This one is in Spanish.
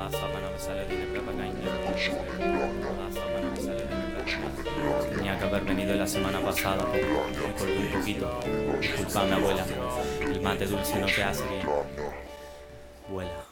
Raza, mano, me sale de plata caña. Raza, mano, me sale de plata. Tenía que haber venido la semana pasada, pero me colgué un poquito. Disculpame, abuela, el mate dulce no te hace bien. Vuela.